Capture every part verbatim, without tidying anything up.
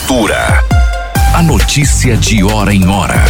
Cultura. A notícia de hora em hora.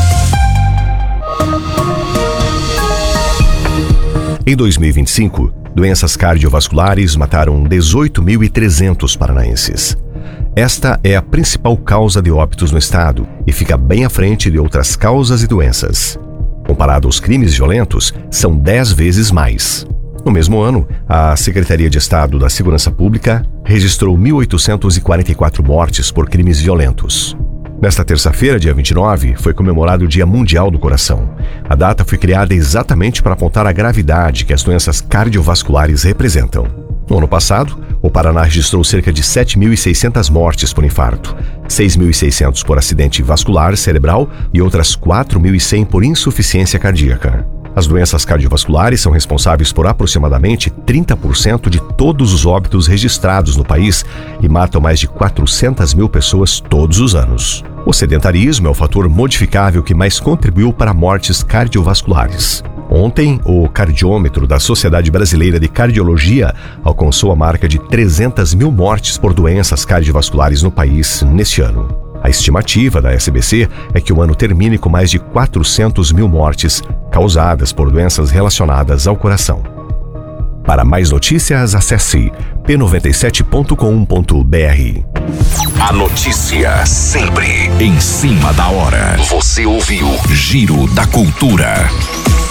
Em dois mil e vinte e cinco, doenças cardiovasculares mataram dezoito mil e trezentos paranaenses. Esta é a principal causa de óbitos no estado e fica bem à frente de outras causas e doenças. Comparado aos crimes violentos, são dez vezes mais. No mesmo ano, a Secretaria de Estado da Segurança Pública registrou mil oitocentas e quarenta e quatro mortes por crimes violentos. Nesta terça-feira, dia vinte e nove, foi comemorado o Dia Mundial do Coração. A data foi criada exatamente para apontar a gravidade que as doenças cardiovasculares representam. No ano passado, o Paraná registrou cerca de sete mil e seiscentas mortes por infarto, seis mil e seiscentos por acidente vascular cerebral e outras quatro mil e cem por insuficiência cardíaca. As doenças cardiovasculares são responsáveis por aproximadamente trinta por cento de todos os óbitos registrados no país e matam mais de quatrocentas mil pessoas todos os anos. O sedentarismo é o fator modificável que mais contribuiu para mortes cardiovasculares. Ontem, o cardiômetro da Sociedade Brasileira de Cardiologia alcançou a marca de trezentas mil mortes por doenças cardiovasculares no país neste ano. A estimativa da S B C é que o ano termine com mais de quatrocentas mil mortes causadas por doenças relacionadas ao coração. Para mais notícias, acesse p noventa e sete ponto com ponto b r. A notícia sempre em cima da hora. Você ouviu Giro da Cultura.